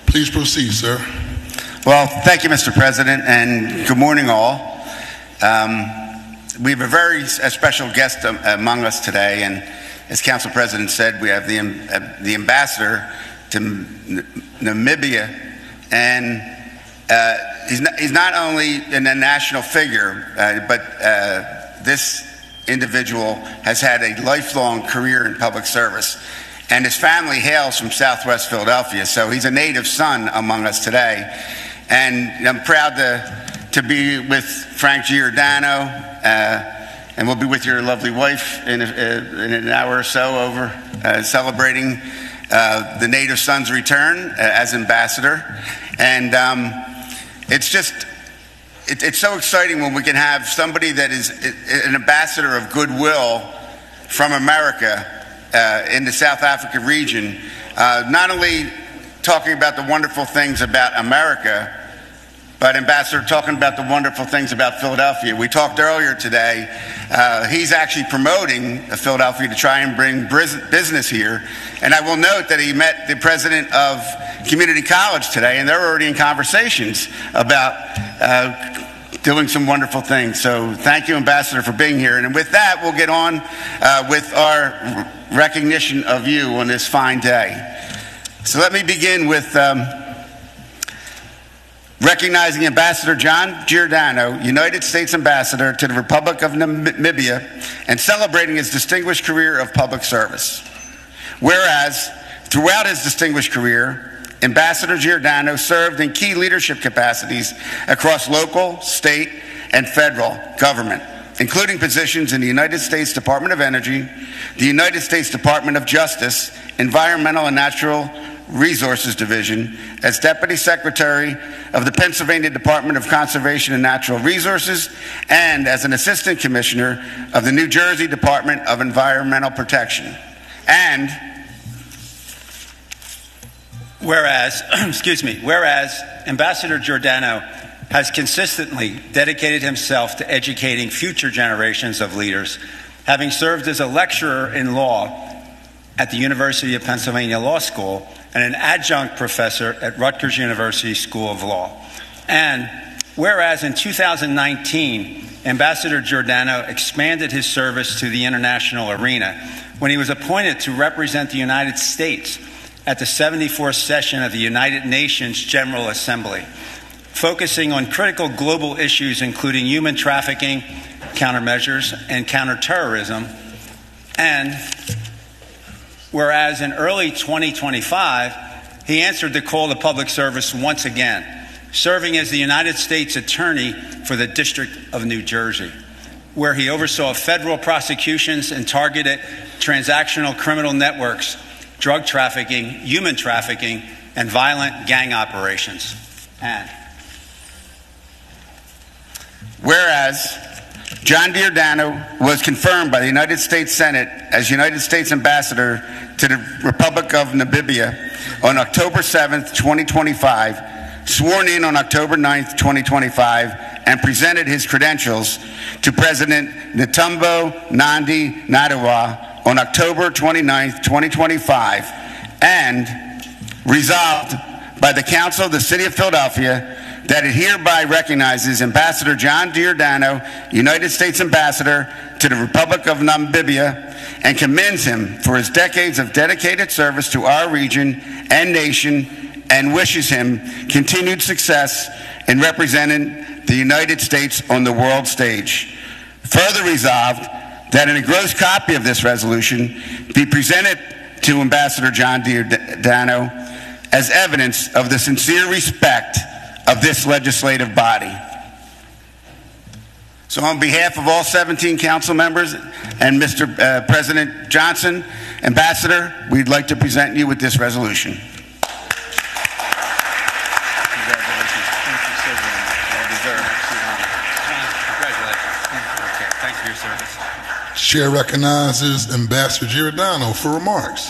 Please proceed, sir. Well, thank you, Mr. President, and good morning, all. We have a very special guest among us today, and as Council President said, we have the ambassador to Namibia, and he's not only a national figure, but this individual has had a lifelong career in public service, and his family hails from Southwest Philadelphia, so he's a native son among us today. And I'm proud to be with Frank Giordano, and we'll be with your lovely wife in an hour or so over celebrating the native son's return as ambassador. And it's so exciting when we can have somebody that is an ambassador of goodwill from America in the South Africa region, not only talking about the wonderful things about America, but Ambassador talking about the wonderful things about Philadelphia. We talked earlier today, he's actually promoting Philadelphia to try and bring business here. And I will note that he met the president of Community College today, and they're already in conversations about doing some wonderful things. So thank you, Ambassador, for being here. And with that, we'll get on with our recognition of you on this fine day. So let me begin with recognizing Ambassador John Giordano, United States Ambassador to the Republic of Namibia, and celebrating his distinguished career of public service. Whereas, throughout his distinguished career, Ambassador Giordano served in key leadership capacities across local, state, and federal government, including positions in the United States Department of Energy, the United States Department of Justice, Environmental and Natural Resources Division, as Deputy Secretary of the Pennsylvania Department of Conservation and Natural Resources, and as an Assistant Commissioner of the New Jersey Department of Environmental Protection. And whereas Ambassador Giordano has consistently dedicated himself to educating future generations of leaders, having served as a lecturer in law at the University of Pennsylvania Law School and an adjunct professor at Rutgers University School of Law. And whereas in 2019, Ambassador Giordano expanded his service to the international arena when he was appointed to represent the United States at the 74th session of the United Nations General Assembly, focusing on critical global issues including human trafficking, countermeasures, and counterterrorism. And whereas in early 2025, he answered the call to public service once again, serving as the United States Attorney for the District of New Jersey, where he oversaw federal prosecutions and targeted transactional criminal networks, drug trafficking, human trafficking, and violent gang operations. And whereas John Giordano was confirmed by the United States Senate as United States Ambassador to the Republic of Namibia on October 7th, 2025, sworn in on October 9th, 2025, and presented his credentials to President Netumbo Nandi-Ndaitwah on October 29th, 2025, and resolved by the Council of the City of Philadelphia that it hereby recognizes Ambassador John Giordano, United States Ambassador to the Republic of Namibia, and commends him for his decades of dedicated service to our region and nation, and wishes him continued success in representing the United States on the world stage. Further resolved that an engrossed copy of this resolution be presented to Ambassador John Giordano as evidence of the sincere respect of this legislative body. So on behalf of all 17 council members and Mr. President Johnson, Ambassador, we'd like to present you with this resolution. congratulations. Thank you so very much. Well deserved. Congratulations. Okay. Thanks for your service. Chair recognizes Ambassador Giordano for remarks.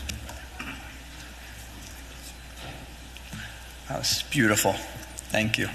That was beautiful. Thank you.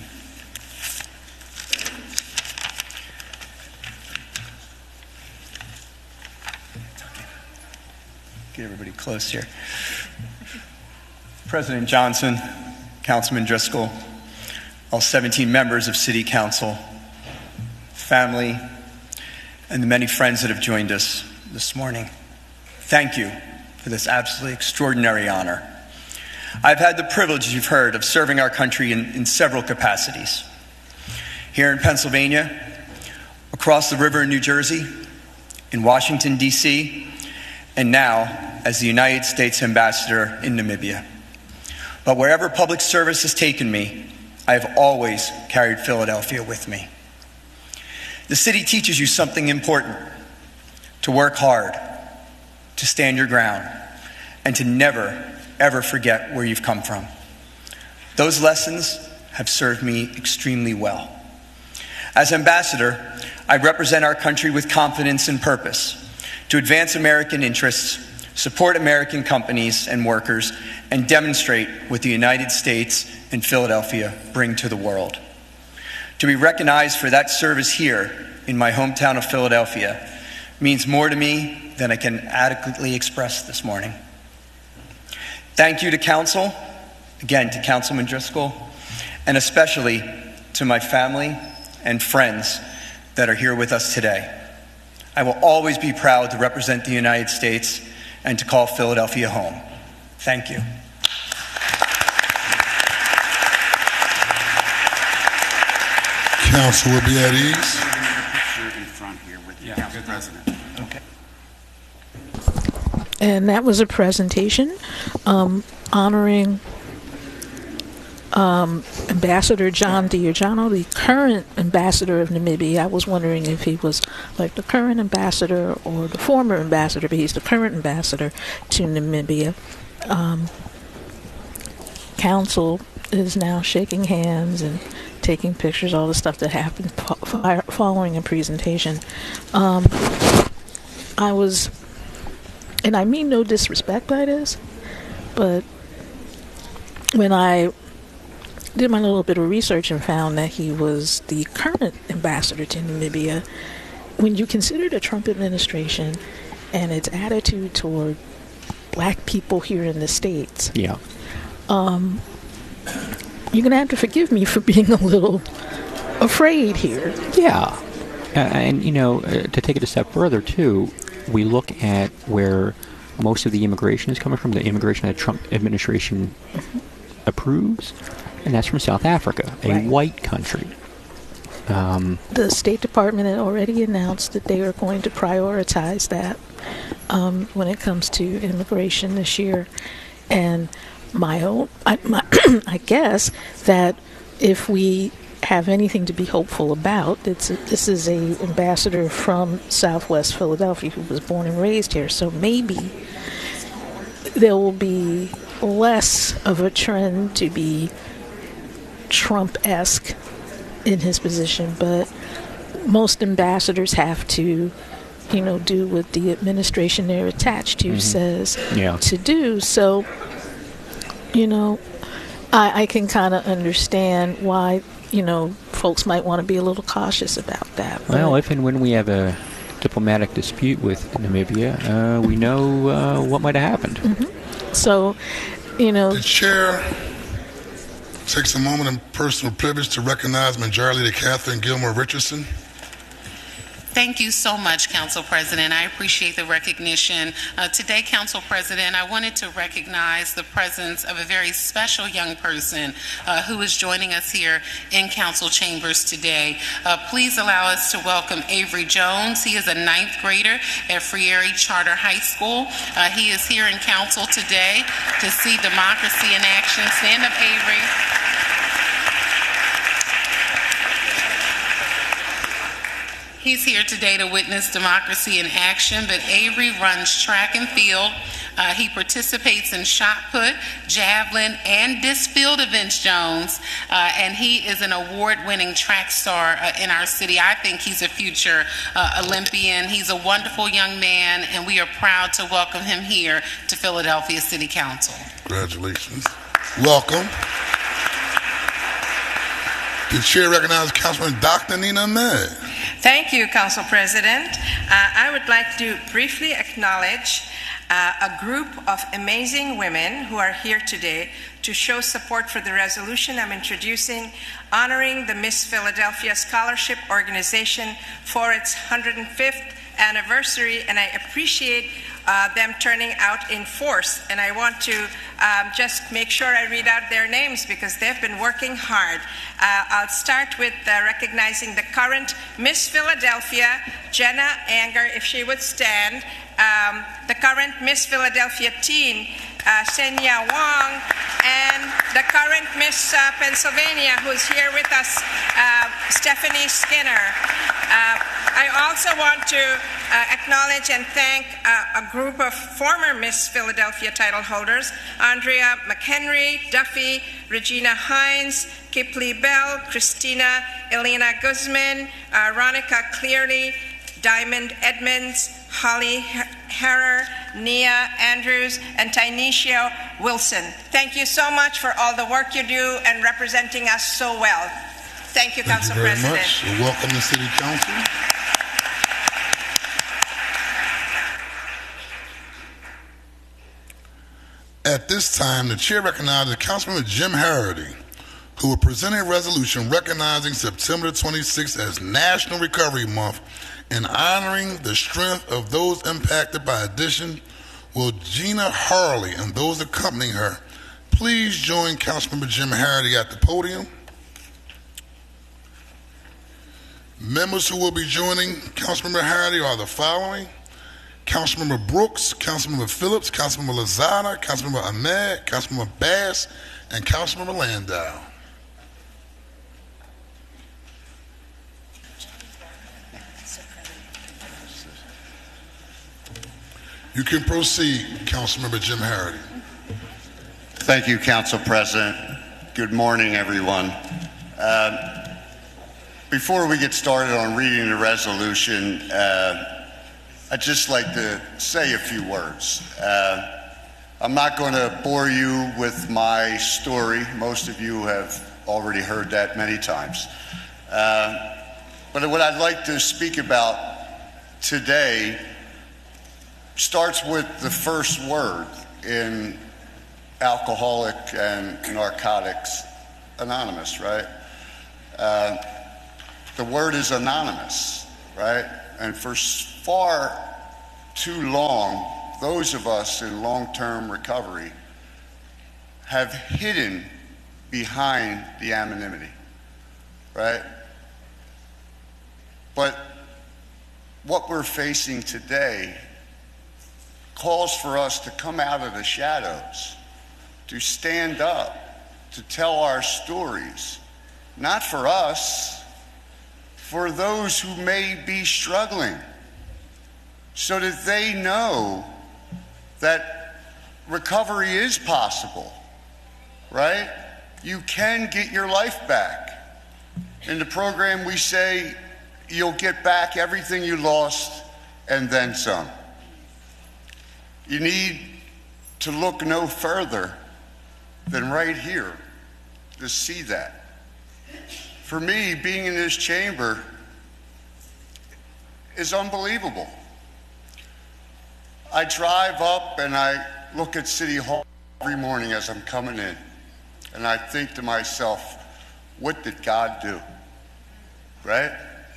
Get everybody close here. President Johnson, Councilman Driscoll, all 17 members of City Council, family, and the many friends that have joined us this morning. Thank you for this absolutely extraordinary honor. I've had the privilege, as you've heard, of serving our country in several capacities. Here in Pennsylvania, across the river in New Jersey, in Washington, D.C., and now as the United States Ambassador in Namibia. But wherever public service has taken me, I have always carried Philadelphia with me. The city teaches you something important: to work hard, to stand your ground, and to never, ever forget where you've come from. Those lessons have served me extremely well. As ambassador, I represent our country with confidence and purpose to advance American interests, support American companies and workers, and demonstrate what the United States and Philadelphia bring to the world. To be recognized for that service here in my hometown of Philadelphia means more to me than I can adequately express this morning. Thank you to Council, again to Councilman Driscoll, and especially to my family and friends that are here with us today. I will always be proud to represent the United States and to call Philadelphia home. Thank you. Council will be at ease. In front here with the Council President. Okay. And that was a presentation honoring Ambassador John Diogano, the current ambassador of Namibia. I was wondering if he was like the current ambassador or the former ambassador, but he's the current ambassador to Namibia. Council is now shaking hands and taking pictures, all the stuff that happened following a presentation. I was, and I mean no disrespect by this, but when I did my little bit of research and found that he was the current ambassador to Namibia, when you consider the Trump administration and its attitude toward black people here in the States, you're going to have to forgive me for being a little afraid here. Yeah. And, you know, to take it a step further, too, we look at where most of the immigration is coming from, the immigration that the Trump administration approves, and that's from South Africa, a white country. The State Department had already announced that they are going to prioritize that when it comes to immigration this year. And I guess that if we have anything to be hopeful about, this is a ambassador from Southwest Philadelphia who was born and raised here, so maybe there will be less of a trend to be Trump-esque in his position, but most ambassadors have to, do what the administration they're attached to says to do. So, I can kind of understand why, folks might want to be a little cautious about that. Well, if and when we have a diplomatic dispute with Namibia, we know what might have happened. Mm-hmm. So, The chair takes a moment of personal privilege to recognize Majority Leader Catherine Gilmore Richardson. Thank you so much, Council President. I appreciate the recognition. Today, Council President, I wanted to recognize the presence of a very special young person who is joining us here in Council Chambers today. Please allow us to welcome Avery Jones. He is a 9th grader at Friary Charter High School. He is here in Council today to see democracy in action. Stand up, Avery. He's here today to witness democracy in action, but Avery runs track and field. He participates in shot put, javelin, and disc field events, Jones, and he is an award-winning track star in our city. I think he's a future Olympian. He's a wonderful young man, and we are proud to welcome him here to Philadelphia City Council. Congratulations. Welcome. The chair recognizes Councilman Dr. Nina Ahmed. Thank you, Council President. I would like to briefly acknowledge a group of amazing women who are here today to show support for the resolution I'm introducing, honoring the Miss Philadelphia Scholarship Organization for its 105th anniversary, and I appreciate them turning out in force. And I want to just make sure I read out their names because they've been working hard. I'll start with recognizing the current Miss Philadelphia, Jenna Anger, if she would stand, the current Miss Philadelphia Teen, Senya Wong, and the current Miss Pennsylvania, who's here with us, Stephanie Skinner. I also want to acknowledge and thank a group of former Miss Philadelphia title holders, Andrea McHenry, Duffy, Regina Hines, Kiplee Bell, Christina Elena Guzman, Ronica Clearly, Diamond Edmonds, Holly Harrer, Nia Andrews, and Tynecia Wilson. Thank you so much for all the work you do and representing us so well. Thank you, Council President. Thank you very much. Welcome to City Council. At this time, the chair recognizes Councilman Jim Harity, who will present a resolution recognizing September 26th as National Recovery Month and honoring the strength of those impacted by addiction. Will Gina Harley and those accompanying her please join Councilmember Jim Harity at the podium? Members who will be joining Councilmember Harity are the following: Councilmember Brooks, Councilmember Phillips, Councilmember Lozada, Councilmember Ahmed, Councilmember Bass, and Councilmember Landau. You can proceed, Councilmember Jim Harity. Thank you, Council President. Good morning, everyone. Before we get started on reading the resolution, I'd just like to say a few words. I'm not going to bore you with my story. Most of you have already heard that many times. But what I'd like to speak about today starts with the first word in Alcoholic and Narcotics Anonymous, right? The word is anonymous, right? And for far too long, those of us in long-term recovery have hidden behind the anonymity, right? But what we're facing today calls for us to come out of the shadows, to stand up, to tell our stories, not for us, for those who may be struggling, so that they know that recovery is possible, right? You can get your life back. In the program, we say you'll get back everything you lost and then some. You need to look no further than right here to see that. For me, being in this chamber is unbelievable. I drive up and I look at City Hall every morning as I'm coming in, and I think to myself, what did God do? Right?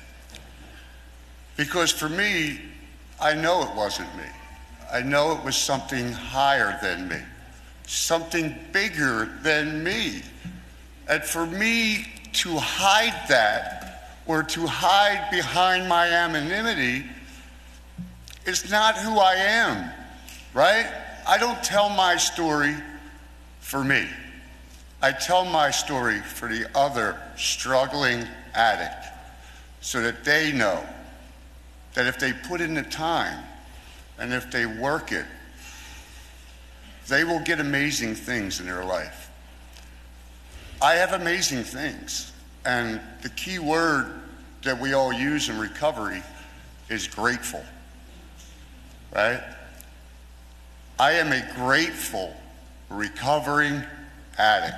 Because for me, I know it wasn't me. I know it was something higher than me, something bigger than me. And for me to hide that, or to hide behind my anonymity, is not who I am, right? I don't tell my story for me. I tell my story for the other struggling addict, so that they know that if they put in the time and if they work it, they will get amazing things in their life. I have amazing things, and the key word that we all use in recovery is grateful, right? I am a grateful, recovering addict.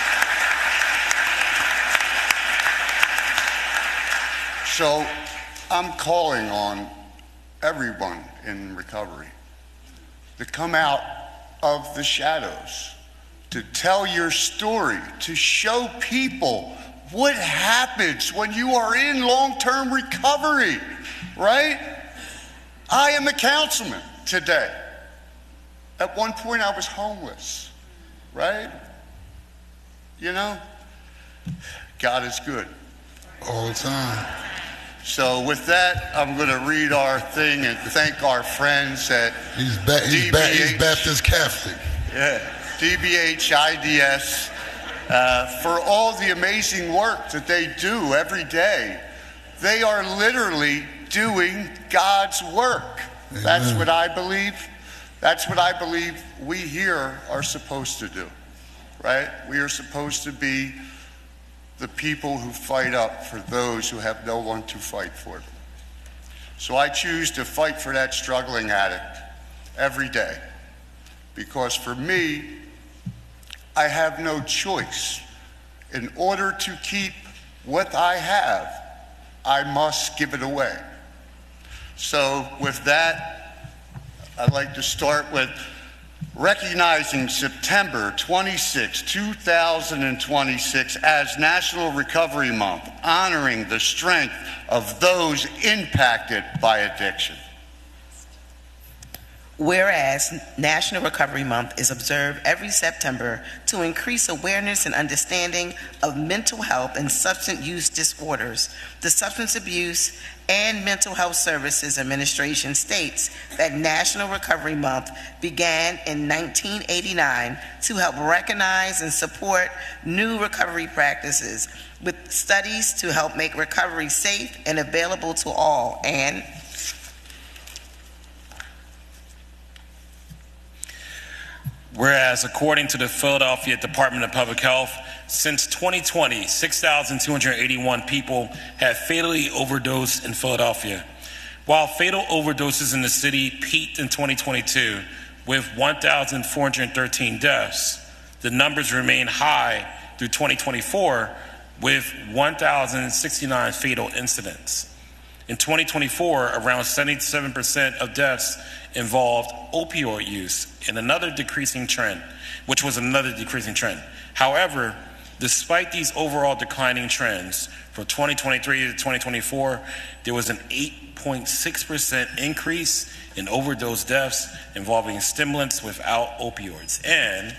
So I'm calling on everyone in recovery to come out of the shadows, to tell your story, to show people what happens when you are in long-term recovery, right? I am a councilman today. At one point I was homeless, right? You know, God is good. All the time. So with that, I'm going to read our thing and thank our friends at He's Baptist Catholic. Yeah, DBH IDS for all the amazing work that they do every day. They are literally doing God's work. Amen. That's what I believe. That's what I believe we here are supposed to do, right? We are supposed to be the people who fight up for those who have no one to fight for them. So I choose to fight for that struggling addict every day, because for me, I have no choice. In order to keep what I have, I must give it away. So with that, I'd like to start with recognizing September 26, 2026 as National Recovery Month, honoring the strength of those impacted by addiction. Whereas National Recovery Month is observed every September to increase awareness and understanding of mental health and substance use disorders, the Substance Abuse and Mental Health Services Administration states that National Recovery Month began in 1989 to help recognize and support new recovery practices, with studies to help make recovery safe and available to all, and whereas, according to the Philadelphia Department of Public Health, since 2020, 6,281 people have fatally overdosed in Philadelphia. While fatal overdoses in the city peaked in 2022 with 1,413 deaths, the numbers remain high through 2024 with 1,069 fatal incidents. In 2024, around 77% of deaths involved opioid use, and another decreasing trend, which was another decreasing trend. However, despite these overall declining trends, from 2023 to 2024, there was an 8.6% increase in overdose deaths involving stimulants without opioids. And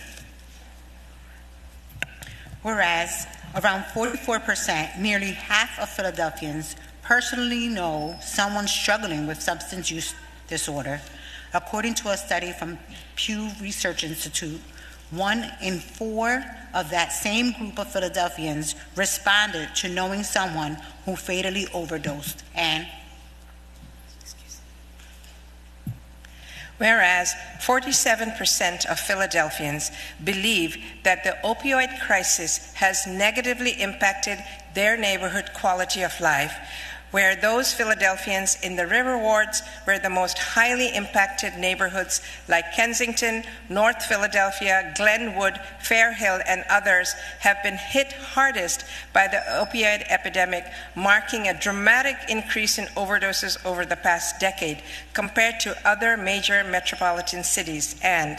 whereas around 44%, nearly half of Philadelphians personally know someone struggling with substance use disorder. According to a study from Pew Research Institute, 1 in 4 of that same group of Philadelphians responded to knowing someone who fatally overdosed. And whereas 47% of Philadelphians believe that the opioid crisis has negatively impacted their neighborhood quality of life, where those Philadelphians in the river wards were the most highly impacted neighborhoods like Kensington, North Philadelphia, Glenwood, Fairhill, and others have been hit hardest by the opioid epidemic, marking a dramatic increase in overdoses over the past decade compared to other major metropolitan cities. And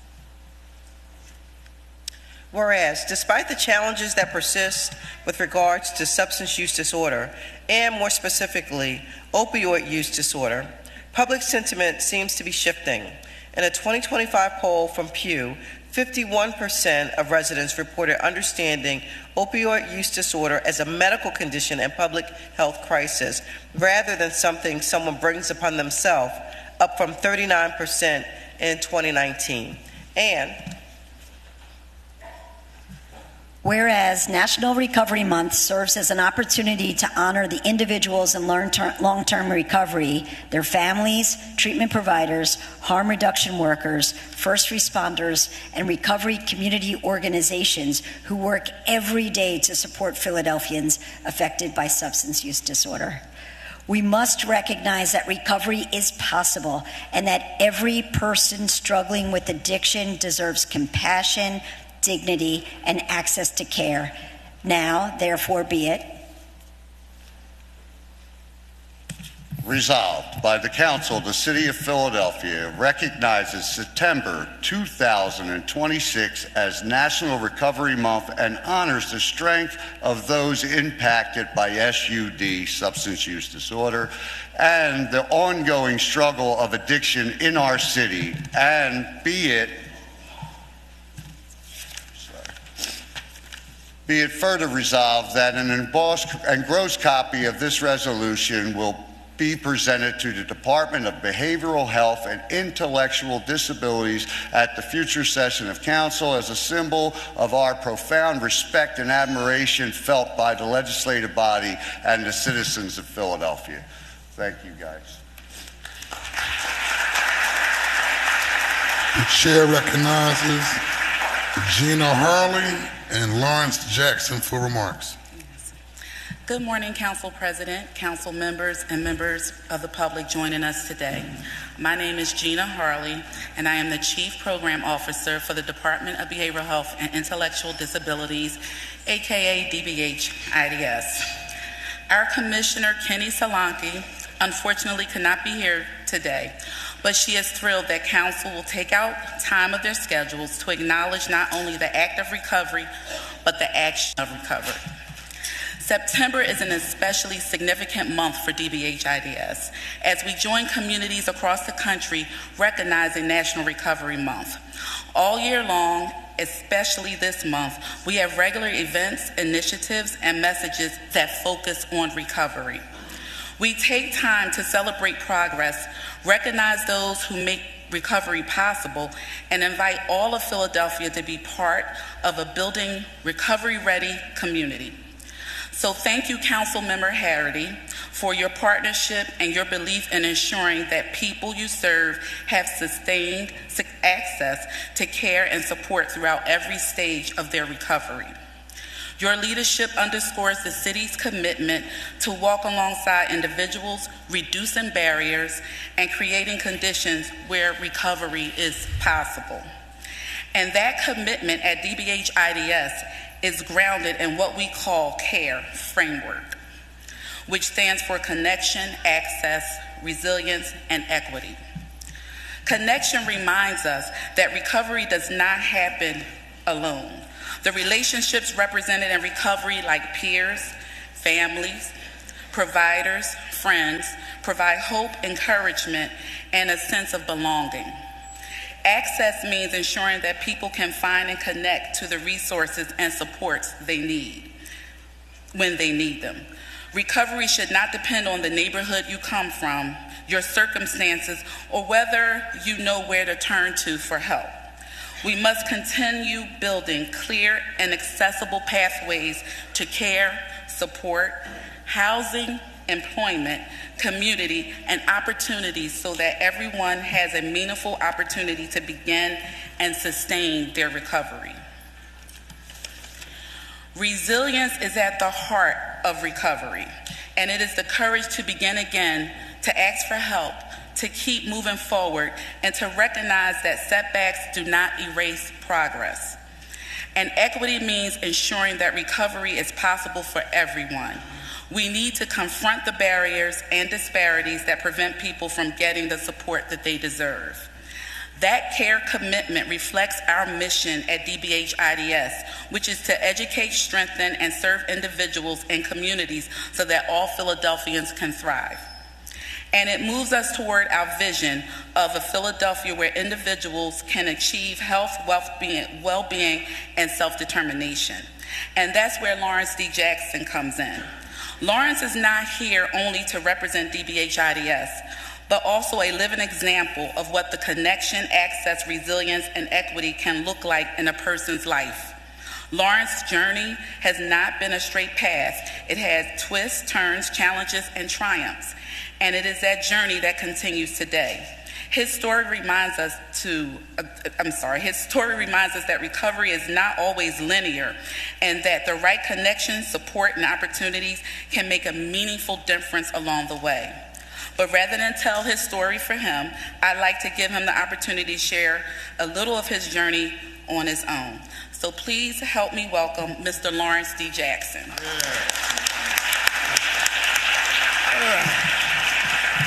whereas, despite the challenges that persist with regards to substance use disorder, and more specifically, opioid use disorder, public sentiment seems to be shifting. In a 2025 poll from Pew, 51% of residents reported understanding opioid use disorder as a medical condition and public health crisis, rather than something someone brings upon themselves, up from 39% in 2019. And whereas National Recovery Month serves as an opportunity to honor the individuals in long-term recovery, their families, treatment providers, harm reduction workers, first responders, and recovery community organizations who work every day to support Philadelphians affected by substance use disorder. We must recognize that recovery is possible and that every person struggling with addiction deserves compassion, dignity, and access to care. Now, therefore, be it. Resolved by the Council of the City of Philadelphia recognizes September 2026 as National Recovery Month and honors the strength of those impacted by SUD, substance use disorder, and the ongoing struggle of addiction in our city, and be it further resolved that an embossed and gross copy of this resolution will be presented to the Department of Behavioral Health and Intellectual Disabilities at the future session of Council as a symbol of our profound respect and admiration felt by the legislative body and the citizens of Philadelphia. Thank you, guys. The chair recognizes Gina Harley and Lawrence Jackson for remarks. Good morning, Council President, Council members, and members of the public joining us today. My name is Gina Harley, and I am the Chief Program Officer for the Department of Behavioral Health and Intellectual Disabilities, aka DBH-IDS. Our Commissioner, Kenny Solanke, unfortunately could not be here today, but she is thrilled that Council will take out time of their schedules to acknowledge not only the act of recovery, but the action of recovery. September is an especially significant month for DBH-IDS as we join communities across the country recognizing National Recovery Month. All year long, especially this month, we have regular events, initiatives, and messages that focus on recovery. We take time to celebrate progress, recognize those who make recovery possible, and invite all of Philadelphia to be part of a building recovery-ready community. So thank you, Councilmember Harity, for your partnership and your belief in ensuring that people you serve have sustained access to care and support throughout every stage of their recovery. Your leadership underscores the city's commitment to walk alongside individuals, reducing barriers, and creating conditions where recovery is possible. And that commitment at DBH-IDS is grounded in what we call CARE framework, which stands for Connection, Access, Resilience, and Equity. Connection reminds us that recovery does not happen alone. The relationships represented in recovery, like peers, families, providers, friends, provide hope, encouragement, and a sense of belonging. Access means ensuring that people can find and connect to the resources and supports they need when they need them. Recovery should not depend on the neighborhood you come from, your circumstances, or whether you know where to turn to for help. We must continue building clear and accessible pathways to care, support, housing, employment, community, and opportunities so that everyone has a meaningful opportunity to begin and sustain their recovery. Resilience is at the heart of recovery, and it is the courage to begin again, to ask for help, to keep moving forward, and to recognize that setbacks do not erase progress. And equity means ensuring that recovery is possible for everyone. We need to confront the barriers and disparities that prevent people from getting the support that they deserve. That CARE commitment reflects our mission at DBH-IDS, which is to educate, strengthen, and serve individuals and communities so that all Philadelphians can thrive. And it moves us toward our vision of a Philadelphia where individuals can achieve health, well-being, and self-determination. And that's where Lawrence D. Jackson comes in. Lawrence is not here only to represent DBH-IDS, but also a living example of what the connection, access, resilience, and equity can look like in a person's life. Lawrence's journey has not been a straight path. It has twists, turns, challenges, and triumphs. And it is that journey that continues today. His story reminds us that recovery is not always linear, and that the right connections, support, and opportunities can make a meaningful difference along the way. But rather than tell his story for him, I'd like to give him the opportunity to share a little of his journey on his own. So please help me welcome Mr. Lawrence D. Jackson.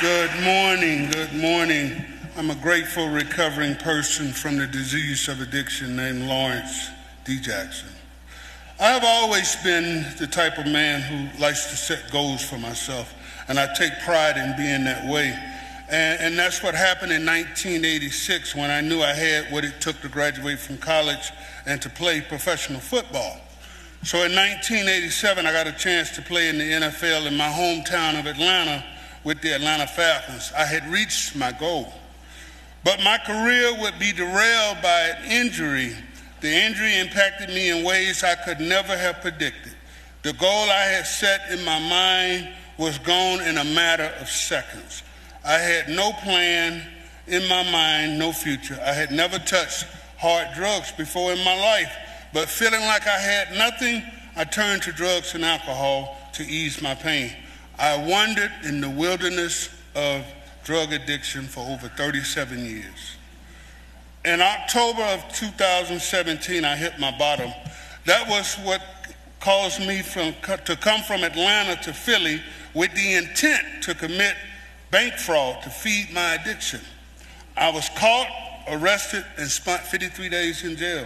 Good morning. Good morning. I'm a grateful recovering person from the disease of addiction named Lawrence D. Jackson. I have always been the type of man who likes to set goals for myself, and I take pride in being that way. And that's what happened in 1986 when I knew I had what it took to graduate from college and to play professional football. So in 1987, I got a chance to play in the NFL in my hometown of Atlanta with the Atlanta Falcons. I had reached my goal. But my career would be derailed by an injury. The injury impacted me in ways I could never have predicted. The goal I had set in my mind was gone in a matter of seconds. I had no plan in my mind, no future. I had never touched hard drugs before in my life, but feeling like I had nothing, I turned to drugs and alcohol to ease my pain. I wandered in the wilderness of drug addiction for over 37 years. In October of 2017, I hit my bottom. That was what caused me to come from Atlanta to Philly with the intent to commit bank fraud to feed my addiction. I was caught, arrested, and spent 53 days in jail.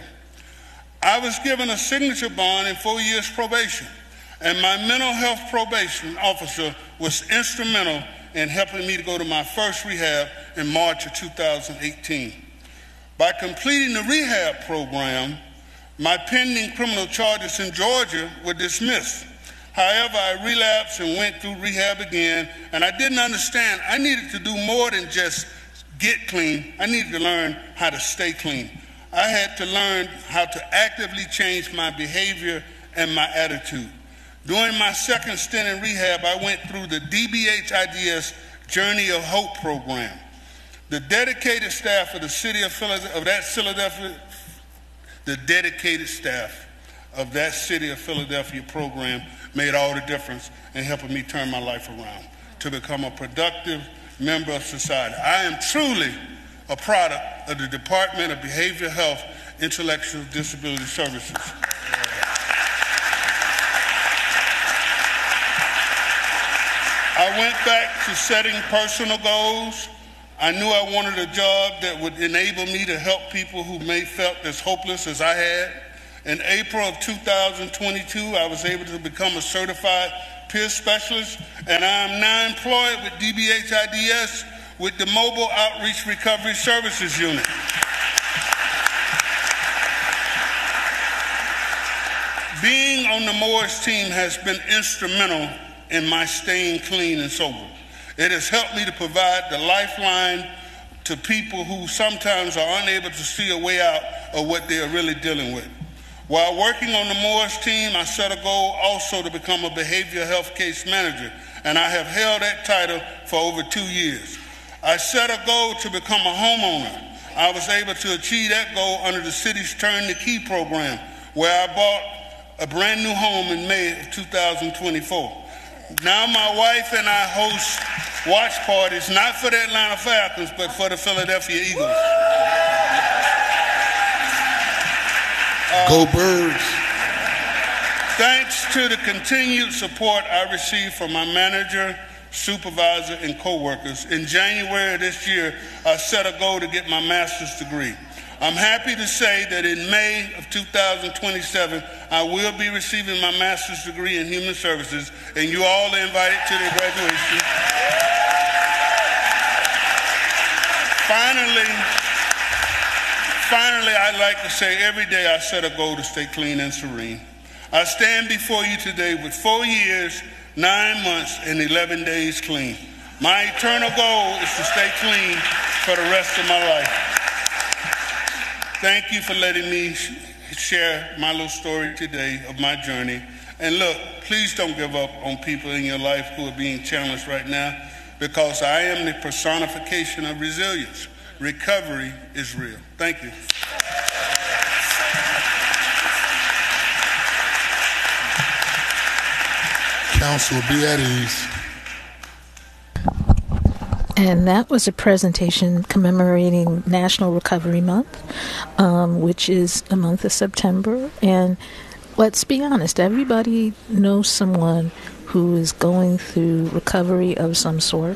I was given a signature bond and 4 years probation, and my mental health probation officer was instrumental in helping me to go to my first rehab in March of 2018. By completing the rehab program, my pending criminal charges in Georgia were dismissed. However, I relapsed and went through rehab again, and I didn't understand I needed to do more than just get clean. I needed to learn how to stay clean. I had to learn how to actively change my behavior and my attitude. During my second stint in rehab, I went through the DBH-IDS Journey of Hope program. The dedicated staff of the city of Philadelphia, program made all the difference in helping me turn my life around to become a productive member of society. I am truly a product of the Department of Behavioral Health, Intellectual Disability Services. I went back to setting personal goals. I knew I wanted a job that would enable me to help people who may felt as hopeless as I had. In April of 2022, I was able to become a certified peer specialist, and I am now employed with DBH-IDS with the Mobile Outreach Recovery Services Unit. Being on the Morris team has been instrumental in my staying clean and sober. It has helped me to provide the lifeline to people who sometimes are unable to see a way out of what they are really dealing with. While working on the Morris team, I set a goal also to become a behavioral health case manager, and I have held that title for over 2 years. I set a goal to become a homeowner. I was able to achieve that goal under the city's Turn the Key program, where I bought a brand new home in May of 2024. Now my wife and I host watch parties, not for the Atlanta Falcons, but for the Philadelphia Eagles. Go Birds. Thanks to the continued support I received from my manager, supervisor, and coworkers, in January of this year, I set a goal to get my master's degree. I'm happy to say that in May of 2027, I will be receiving my master's degree in human services, and you all are invited to the graduation. Finally, I'd like to say every day I set a goal to stay clean and serene. I stand before you today with 4 years, 9 months, and 11 days clean. My eternal goal is to stay clean for the rest of my life. Thank you for letting me share my little story today of my journey. And look, please don't give up on people in your life who are being challenged right now, because I am the personification of resilience. Recovery is real. Thank you. Council, be at ease. And that was a presentation commemorating National Recovery Month, which is the month of September. And let's be honest, everybody knows someone who is going through recovery of some sort.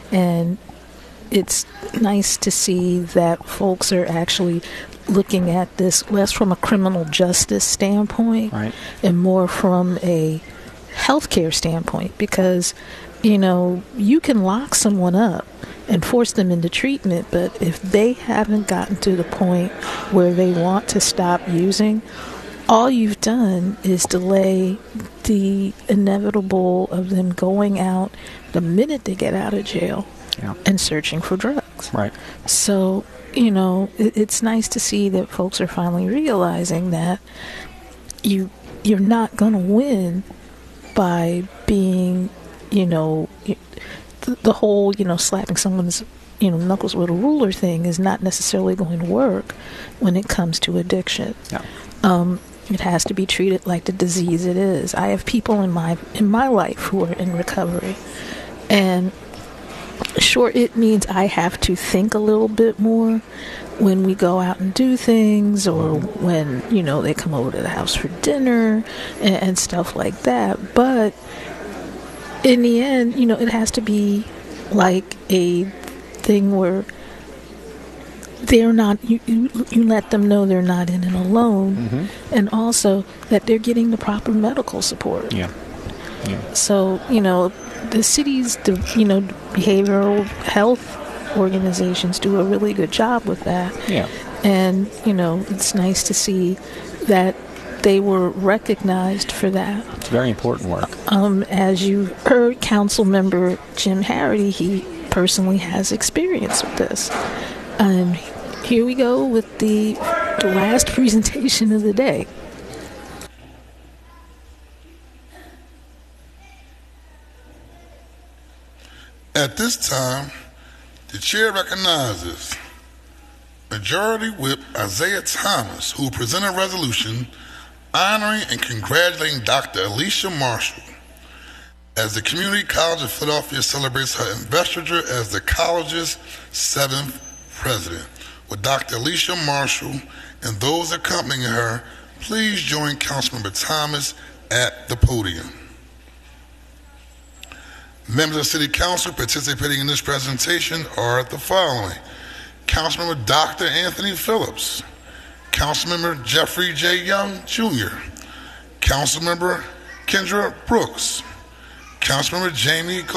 And it's nice to see that folks are actually looking at this less from a criminal justice standpoint and more from a healthcare standpoint, because, you know, you can lock someone up and force them into treatment, but if they haven't gotten to the point where they want to stop using, all you've done is delay the inevitable of them going out the minute they get out of jail and searching for drugs. Right. So, you know, it's nice to see that folks are finally realizing that you're not going to win by being, you know, the whole, you know, slapping someone's, you know, knuckles with a ruler thing is not necessarily going to work when it comes to addiction. No. It has to be treated like the disease it is. I have people in my life who are in recovery, and sure, it means I have to think a little bit more when we go out and do things, or when, you know, they come over to the house for dinner and stuff like that. But in the end, you know, it has to be like a thing where they're not, you let them know they're not in it alone, and also that they're getting the proper medical support. Yeah. So, you know, the city's, you know, behavioral health organizations do a really good job with that. Yeah. And, you know, it's nice to see that they were recognized for that. It's very important work. As you heard, Council Member Jim Harity, he personally has experience with this. And here we go with the last presentation of the day. At this time, the chair recognizes Majority Whip Isaiah Thomas, who will present a resolution honoring and congratulating Dr. Alicia Marshall as the Community College of Philadelphia celebrates her investiture as the college's 7th president. With Dr. Alicia Marshall and those accompanying her, please join Councilmember Thomas at the podium. Members of City Council participating in this presentation are the following: Councilmember Dr. Anthony Phillips, Councilmember Jeffrey J. Young Jr., Councilmember Kendra Brooks, Councilmember Jamie